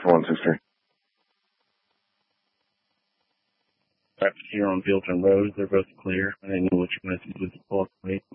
163. Traffic here on Bilton Road. They're both clear. I didn't know which message was supposed to be.